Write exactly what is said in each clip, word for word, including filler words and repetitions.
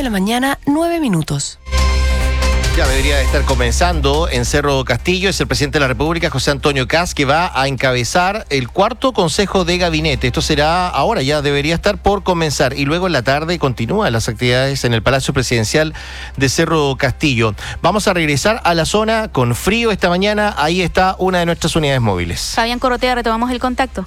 la mañana, nueve minutos. Ya debería estar comenzando en Cerro Castillo. Es el presidente de la República, José Antonio Kast, que va a encabezar el cuarto Consejo de Gabinete. Esto será ahora, ya debería estar por comenzar. Y luego en la tarde continúan las actividades en el Palacio Presidencial de Cerro Castillo. Vamos a regresar a la zona con frío esta mañana. Ahí está una de nuestras unidades móviles. Fabián Corrotea, retomamos el contacto.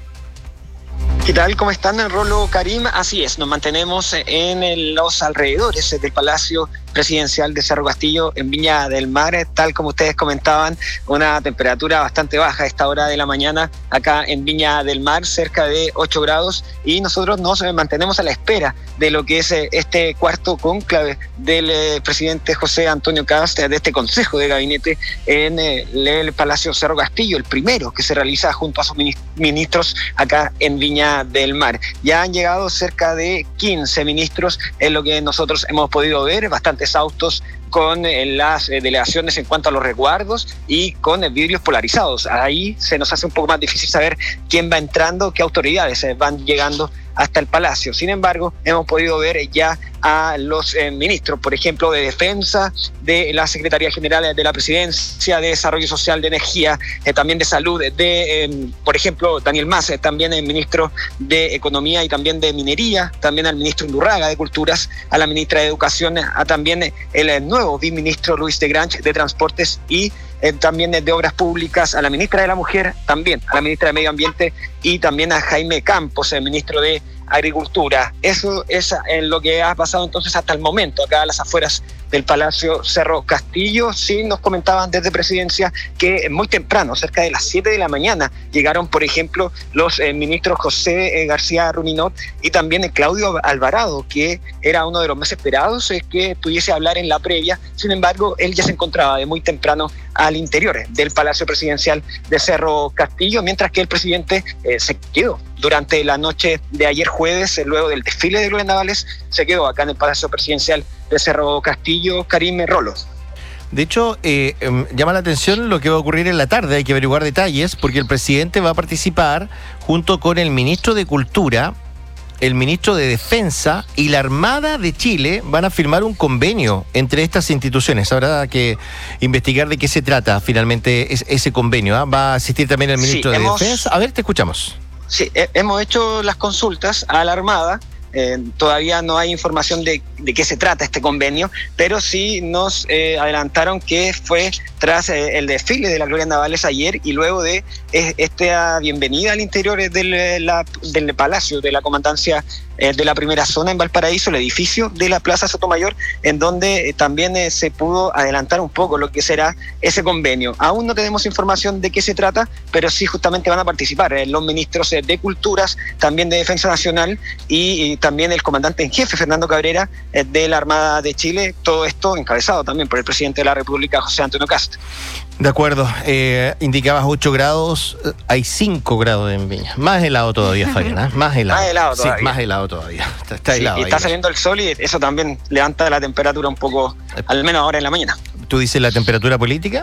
¿Qué tal? ¿Cómo están, Rolo, Karim? Así es, nos mantenemos en los alrededores del Palacio Presidencial de Cerro Castillo en Viña del Mar, tal como ustedes comentaban, una temperatura bastante baja a esta hora de la mañana acá en Viña del Mar, cerca de ocho grados, y nosotros nos mantenemos a la espera de lo que es este cuarto cónclave del eh, presidente José Antonio Kast, de este Consejo de Gabinete en eh, el Palacio Cerro Castillo, el primero que se realiza junto a sus ministros acá en Viña del Mar. Ya han llegado cerca de quince ministros, es lo que nosotros hemos podido ver, bastantes autos con eh, las eh, delegaciones en cuanto a los resguardos y con eh, vidrios polarizados. Ahí se nos hace un poco más difícil saber quién va entrando, qué autoridades eh, van llegando hasta el Palacio. Sin embargo, hemos podido ver eh, ya a los eh, ministros, por ejemplo, de Defensa, de la Secretaría General de la Presidencia, de Desarrollo Social, de Energía, eh, también de Salud, de, eh, por ejemplo, Daniel Mas, eh, también el ministro de Economía y también de Minería, también al ministro Undurraga de Culturas, a la ministra de Educación, a también eh, el eh, nuevo viceministro Luis de Grange de Transportes y eh, también eh, de Obras Públicas, a la ministra de la Mujer, también a la ministra de Medio Ambiente y también a Jaime Campos, el ministro de Agricultura. Eso es lo que ha pasado entonces hasta el momento acá a las afueras del Palacio Cerro Castillo. Sí nos comentaban desde Presidencia que muy temprano, cerca de las siete de la mañana, llegaron, por ejemplo, los eh, ministros José eh, García Ruminot y también eh, Claudio Alvarado, que era uno de los más esperados eh, que pudiese hablar en la previa. Sin embargo, él ya se encontraba de muy temprano al interior del Palacio Presidencial de Cerro Castillo, mientras que el presidente eh, se quedó durante la noche de ayer jueves, luego del desfile de glorias navales, se quedó acá en el Palacio Presidencial de Cerro Castillo. Karim, Rolo. De hecho, eh, eh, llama la atención lo que va a ocurrir en la tarde. Hay que averiguar detalles porque el presidente va a participar junto con el ministro de Cultura, el ministro de Defensa y la Armada de Chile. Van a firmar un convenio entre estas instituciones. Habrá que investigar de qué se trata finalmente es, ese convenio. ¿eh? Va a asistir también el ministro sí, de hemos... Defensa. A ver, te escuchamos. Sí, eh, hemos hecho las consultas a la Armada. Eh, todavía no hay información de, de qué se trata este convenio, pero sí nos eh, adelantaron que fue tras eh, el desfile de las glorias navales ayer y luego de eh, esta bienvenida al interior del, la, del Palacio de la Comandancia eh, de la Primera Zona en Valparaíso, el edificio de la Plaza Sotomayor, en donde eh, también eh, se pudo adelantar un poco lo que será ese convenio. Aún no tenemos información de qué se trata, pero sí justamente van a participar eh, los ministros eh, de Culturas, también de Defensa Nacional y, y también el comandante en jefe, Fernando Cabrera, eh, de la Armada de Chile, todo esto encabezado también por el presidente de la República, José Antonio Kast. De acuerdo, eh, indicabas ocho grados, hay cinco grados en Viña, más helado todavía, Fabián, ¿eh? más helado. Más helado todavía. Sí, más helado todavía, está, está sí, helado. Y está ahí, saliendo el sol y eso también levanta la temperatura un poco, al menos ahora en la mañana. ¿Tú dices la temperatura política?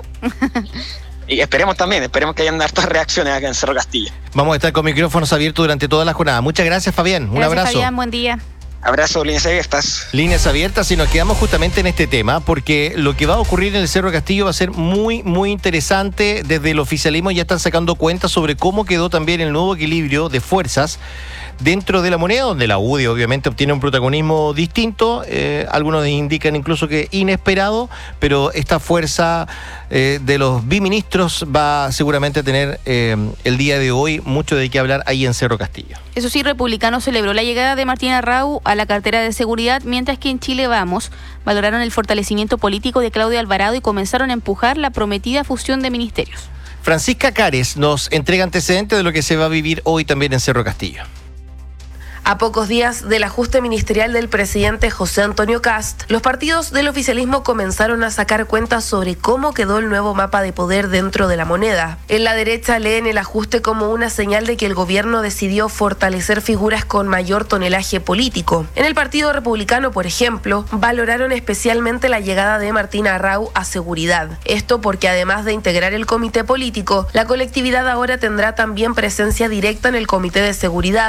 Y esperemos también, esperemos que hayan hartas reacciones acá en Cerro Castillo. Vamos a estar con micrófonos abiertos durante toda la jornada. Muchas gracias, Fabián. Un gracias, abrazo. Fabián, buen día. Abrazo, líneas abiertas. Líneas abiertas y nos quedamos justamente en este tema porque lo que va a ocurrir en el Cerro Castillo va a ser muy, muy interesante. Desde el oficialismo ya están sacando cuentas sobre cómo quedó también el nuevo equilibrio de fuerzas dentro de la moneda, donde la U D I obviamente obtiene un protagonismo distinto, eh, algunos indican incluso que inesperado, pero esta fuerza eh, de los biministros va seguramente a tener eh, el día de hoy mucho de qué hablar ahí en Cerro Castillo. Eso sí, Republicano celebró la llegada de Martín Arrau a la cartera de seguridad, mientras que en Chile Vamos valoraron el fortalecimiento político de Claudio Alvarado y comenzaron a empujar la prometida fusión de ministerios. Francisca Cares nos entrega antecedentes de lo que se va a vivir hoy también en Cerro Castillo. A pocos días del ajuste ministerial del presidente José Antonio Kast, los partidos del oficialismo comenzaron a sacar cuentas sobre cómo quedó el nuevo mapa de poder dentro de la moneda. En la derecha leen el ajuste como una señal de que el gobierno decidió fortalecer figuras con mayor tonelaje político. En el Partido Republicano, por ejemplo, valoraron especialmente la llegada de Martín Arrau a seguridad. Esto porque además de integrar el comité político, la colectividad ahora tendrá también presencia directa en el comité de seguridad,